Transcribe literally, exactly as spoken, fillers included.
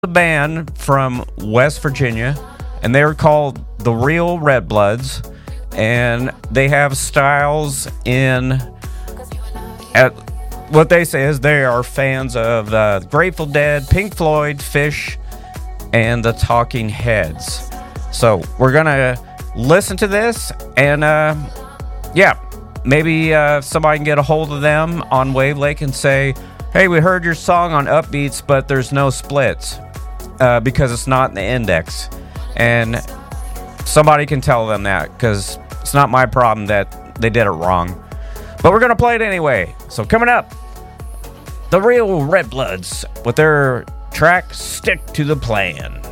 a band from West Virginia, and they're called the Real Red Bloods, and they have styles in at what they say is they are fans of the Grateful Dead, Pink Floyd, Fish, and the Talking Heads. So we're gonna listen to this, and uh, yeah, maybe uh, somebody can get a hold of them on Wave Lake and say, hey, we heard your song on Upbeats, but there's no splits uh, because it's not in the index. And somebody can tell them that, because it's not my problem that they did it wrong. But we're going to play it anyway. So coming up, the Real Red Bloods with their track, Stick to the Plan.